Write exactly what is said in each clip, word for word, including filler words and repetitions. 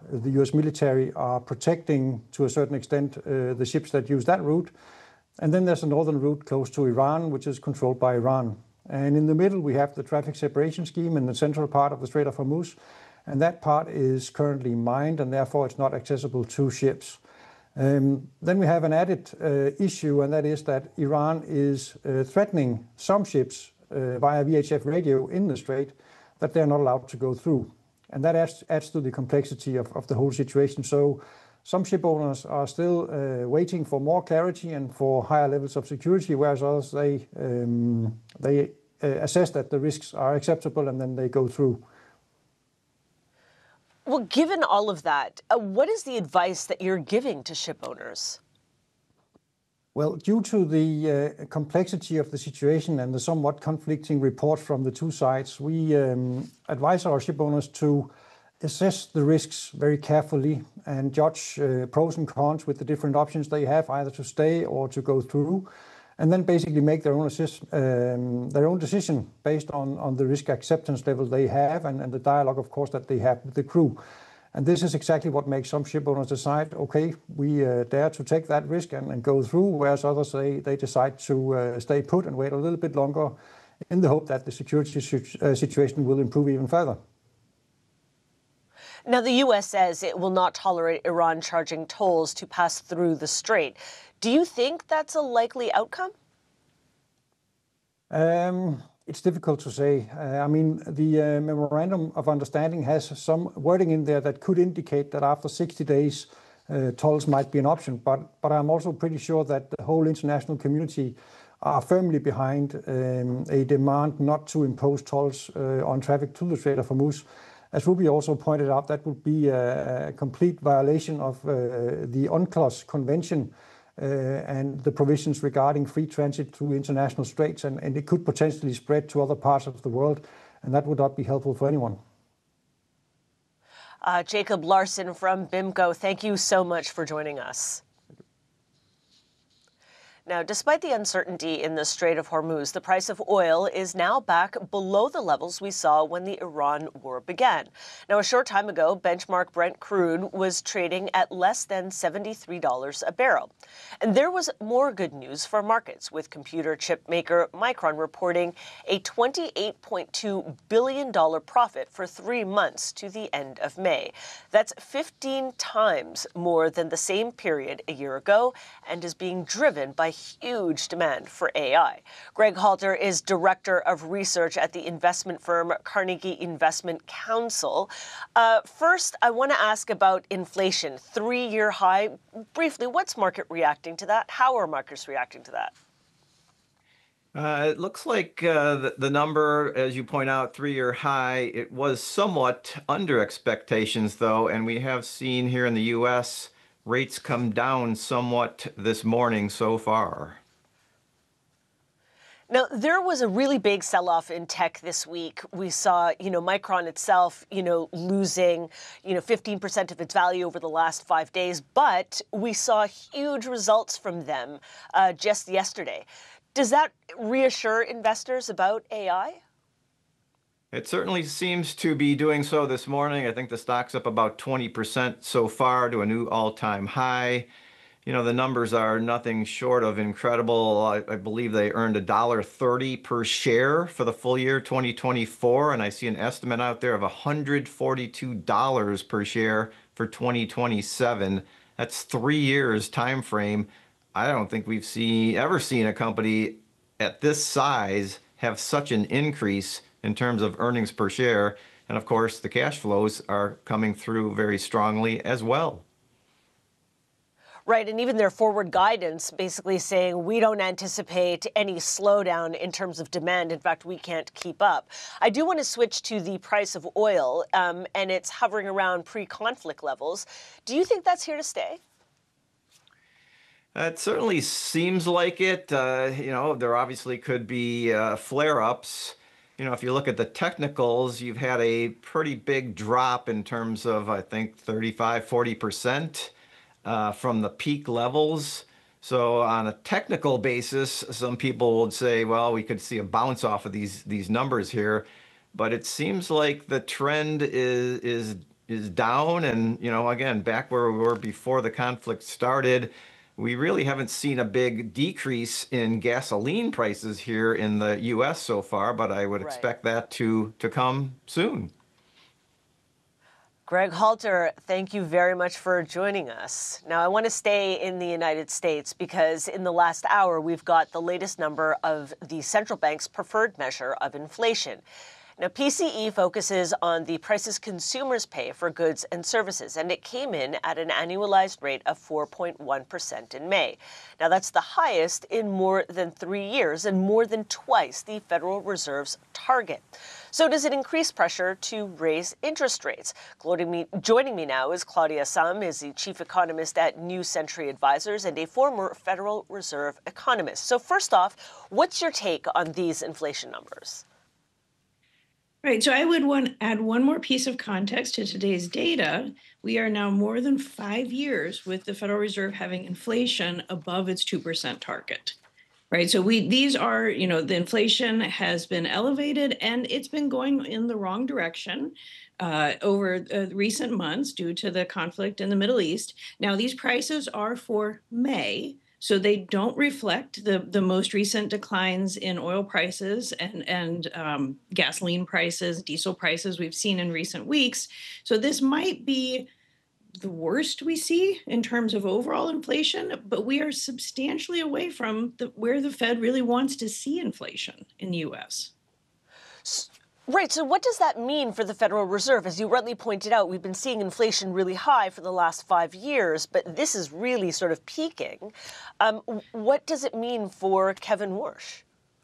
the U S military are protecting, to a certain extent, uh, the ships that use that route. And then there's a northern route close to Iran, which is controlled by Iran. And in the middle, we have the traffic separation scheme in the central part of the Strait of Hormuz. And that part is currently mined, and therefore it's not accessible to ships. Um, then we have an added uh, issue, and that is that Iran is uh, threatening some ships uh, via V H F radio in the strait that they're not allowed to go through. And that adds, adds to the complexity of, of the whole situation. So some ship owners are still uh, waiting for more clarity and for higher levels of security, whereas others, they, um, they uh, assess that the risks are acceptable and then they go through. Well, given all of that, uh, what is the advice that you're giving to ship owners? Well, due to the uh, complexity of the situation and the somewhat conflicting reports from the two sides, we um, advise our ship owners to assess the risks very carefully and judge uh, pros and cons with the different options they have, either to stay or to go through, and then basically make their own, assist, um, their own decision based on, on the risk acceptance level they have and, and the dialogue, of course, that they have with the crew. And this is exactly what makes some ship owners decide, okay, we uh, dare to take that risk and, and go through, whereas others, they, they decide to uh, stay put and wait a little bit longer in the hope that the security uh, situation will improve even further. Now, the U S says it will not tolerate Iran charging tolls to pass through the strait. Do you think that's a likely outcome? Um, it's difficult to say. Uh, I mean, the uh, Memorandum of Understanding has some wording in there that could indicate that after sixty days, uh, tolls might be an option. But, but I'm also pretty sure that the whole international community are firmly behind um, a demand not to impose tolls uh, on traffic to the Strait of Hormuz. As Ruby also pointed out, that would be a, a complete violation of uh, the UNCLOS Convention uh, and the provisions regarding free transit through international straits, and, and it could potentially spread to other parts of the world, and that would not be helpful for anyone. Uh, Jacob Larsen from BIMCO, thank you so much for joining us. Now, despite the uncertainty in the Strait of Hormuz, the price of oil is now back below the levels we saw when the Iran war began. Now, a short time ago, benchmark Brent crude was trading at less than seventy-three dollars a barrel. And there was more good news for markets, with computer chip maker Micron reporting a twenty-eight point two billion dollars profit for three months to the end of May. That's fifteen times more than the same period a year ago, and is being driven by huge demand for A I. Greg Halter is Director of Research at the investment firm Carnegie Investment Counsel. Uh, first, I want to ask about inflation, three-year high. Briefly, what's market reacting to that? How are markets reacting to that? Uh, it looks like uh, the, the number, as you point out, three-year high, it was somewhat under expectations, though, and we have seen here in the U S rates come down somewhat this morning so far. Now, there was a really big sell-off in tech this week. We saw, you know, Micron itself, you know, losing, you know, fifteen percent of its value over the last five days. But we saw huge results from them uh, just yesterday. Does that reassure investors about A I? It certainly seems to be doing so this morning. I think the stock's up about twenty percent so far to a new all-time high. You know, the numbers are nothing short of incredible. I, I believe they earned one dollar thirty per share for the full year twenty twenty-four, and I see an estimate out there of one hundred forty-two dollars per share for twenty twenty-seven. That's three years time frame. I don't think we've seen ever seen a company at this size have such an increase in terms of earnings per share. And of course, the cash flows are coming through very strongly as well. Right, and even their forward guidance basically saying we don't anticipate any slowdown in terms of demand. In fact, we can't keep up. I do want to switch to the price of oil, um, and it's hovering around pre-conflict levels. Do you think that's here to stay? It certainly seems like it. Uh, you know, there obviously could be uh, flare-ups. You know, if you look at the technicals, you've had a pretty big drop in terms of, I think, thirty-five, forty percent uh, from the peak levels. So on a technical basis, some people would say, well, we could see a bounce off of these these numbers here. But it seems like the trend is, is is down. And, you know, again, back where we were before the conflict started, we really haven't seen a big decrease in gasoline prices here in the U S so far, but I would Right. expect that to, to come soon. Greg Halter, thank you very much for joining us. Now, I want to stay in the United States because in the last hour, we've got the latest number of the central bank's preferred measure of inflation. Now, P C E focuses on the prices consumers pay for goods and services, and it came in at an annualized rate of four point one percent in May. Now, that's the highest in more than three years and more than twice the Federal Reserve's target. So does it increase pressure to raise interest rates? Joining me, joining me now is Claudia Sahm, is the chief economist at New Century Advisors and a former Federal Reserve economist. So first off, what's your take on these inflation numbers? Right. So I would want add one more piece of context to today's data. We are now more than five years with the Federal Reserve having inflation above its two percent target. Right. So we these are, you know, the inflation has been elevated and it's been going in the wrong direction uh, over uh, recent months due to the conflict in the Middle East. Now, these prices are for May. So they don't reflect the, the most recent declines in oil prices and, and um, gasoline prices, diesel prices we've seen in recent weeks. So this might be the worst we see in terms of overall inflation, but we are substantially away from the, where the Fed really wants to see inflation in the U S. Right. So what does that mean for the Federal Reserve? As you rightly pointed out, we've been seeing inflation really high for the last five years, but this is really sort of peaking. Um, what does it mean for Kevin Warsh?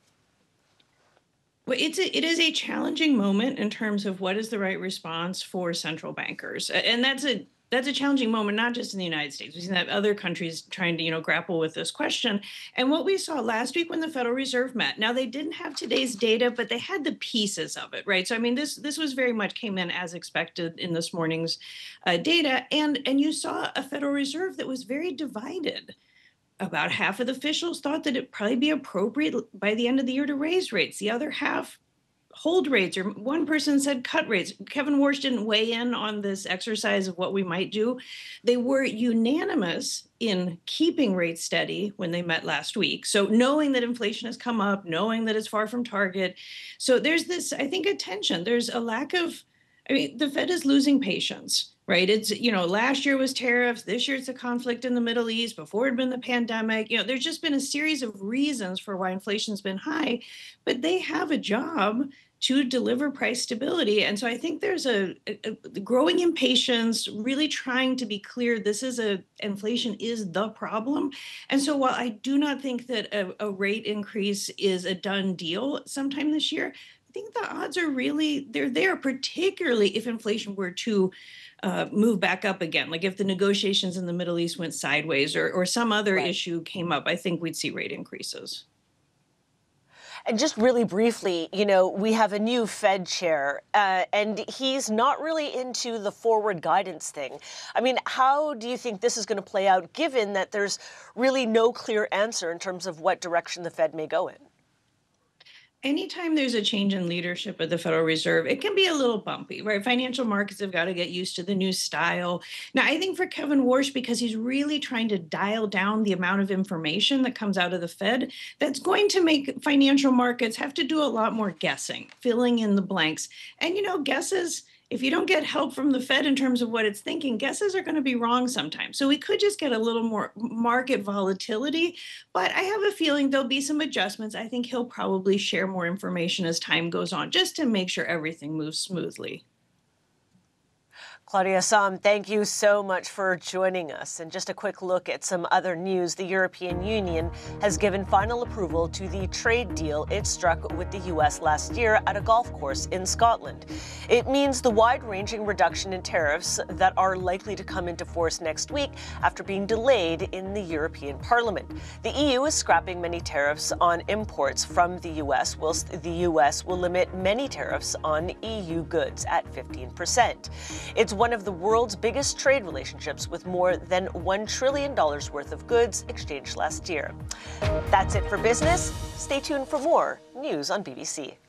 Well, it's a, it is a challenging moment in terms of what is the right response for central bankers. And that's a That's a challenging moment, not just in the United States. We've seen that other countries trying to, you know, grapple with this question. And what we saw last week when the Federal Reserve met, now they didn't have today's data, but they had the pieces of it, right? So, I mean, this this was very much came in as expected in this morning's uh, data. And, and you saw a Federal Reserve that was very divided. About half of the officials thought that it'd probably be appropriate by the end of the year to raise rates. The other half hold rates, or one person said cut rates. Kevin Warsh didn't weigh in on this exercise of what we might do. They were unanimous in keeping rates steady when they met last week. So knowing that inflation has come up, knowing that it's far from target. So there's this, I think, a tension. There's a lack of, I mean, the Fed is losing patience. Right. It's, you know, last year was tariffs. This year it's a conflict in the Middle East. Before it had been the pandemic. You know, there's just been a series of reasons for why inflation's been high, but they have a job to deliver price stability. And so I think there's a, a, a growing impatience, really trying to be clear this is a inflation is the problem. And so while I do not think that a, a rate increase is a done deal sometime this year, I think the odds are really they're there, particularly if inflation were to uh, move back up again. Like if the negotiations in the Middle East went sideways or, or some other Right. issue came up, I think we'd see rate increases. And just really briefly, you know, we have a new Fed chair, uh, and he's not really into the forward guidance thing. I mean, how do you think this is going to play out, given that there's really no clear answer in terms of what direction the Fed may go in? Anytime there's a change in leadership at the Federal Reserve, it can be a little bumpy, right? Financial markets have got to get used to the new style. Now, I think for Kevin Warsh, because he's really trying to dial down the amount of information that comes out of the Fed, that's going to make financial markets have to do a lot more guessing, filling in the blanks. And, you know, guesses, if you don't get help from the Fed in terms of what it's thinking, guesses are going to be wrong sometimes. So we could just get a little more market volatility, but I have a feeling there'll be some adjustments. I think he'll probably share more information as time goes on, just to make sure everything moves smoothly. Claudia Sahm, thank you so much for joining us. And just a quick look at some other news. The European Union has given final approval to the trade deal it struck with the U S last year at a golf course in Scotland. It means the wide-ranging reduction in tariffs that are likely to come into force next week after being delayed in the European Parliament. The E U is scrapping many tariffs on imports from the U S, whilst the U S will limit many tariffs on E U goods at fifteen percent. It's one of the world's biggest trade relationships, with more than one trillion dollars worth of goods exchanged last year. That's it for business. Stay tuned for more news on B B C.